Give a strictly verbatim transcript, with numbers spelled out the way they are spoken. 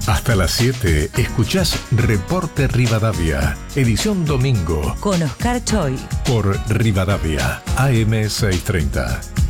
Hasta las siete escuchás Reporte Rivadavia, edición domingo. Con Oscar Choi. Por Rivadavia, A M seiscientos treinta.